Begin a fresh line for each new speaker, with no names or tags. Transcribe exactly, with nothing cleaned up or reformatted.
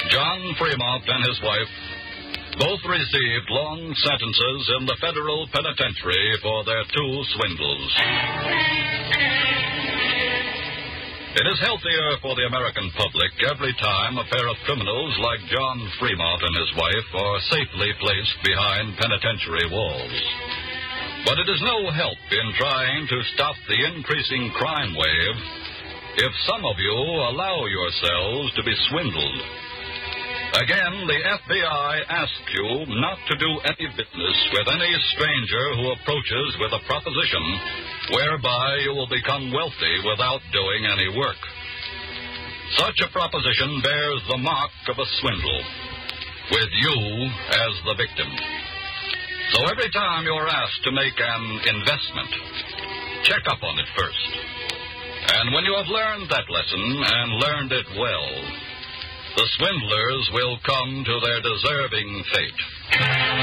John Fremont and his wife both received long sentences in the federal penitentiary for their two swindles. It is healthier for the American public every time a pair of criminals like John Fremont and his wife are safely placed behind penitentiary walls. But it is no help in trying to stop the increasing crime wave if some of you allow yourselves to be swindled. Again, the F B I asks you not to do any business with any stranger who approaches with a proposition whereby you will become wealthy without doing any work. Such a proposition bears the mark of a swindle, with you as the victim. So every time you're asked to make an investment, check up on it first. And when you have learned that lesson and learned it well, the swindlers will come to their deserving fate.